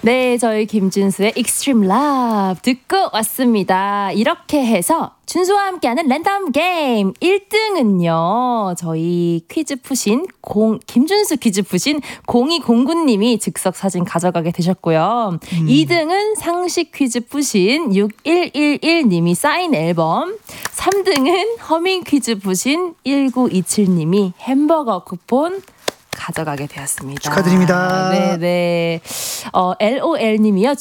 네, 저희 김준수의 Extreme Love 듣고 왔습니다. 이렇게 해서 준수와 함께하는 랜덤 게임 1등은요. 저희 퀴즈 푸신 김준수 퀴즈 푸신 0209님이 즉석 사진 가져가게 되셨고요. 2등은 상식 퀴즈 푸신 6111님이 사인 앨범. 3등은 허밍 퀴즈 푸신 1927님이 햄버거 쿠폰 가져가게 되었습니다. 축하드립니다. 네네. LOL님이요.